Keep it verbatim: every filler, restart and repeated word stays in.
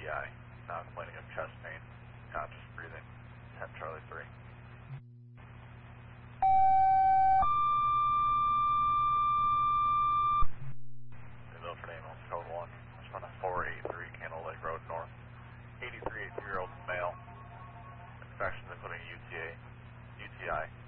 I. Now complaining of chest pain, conscious breathing. ten Charlie three. The Milford ambulance code one. Respond to four eighty-three Candle Lake Road North. eighty-three, eighty-two year old male. Infections including U T A, U T I.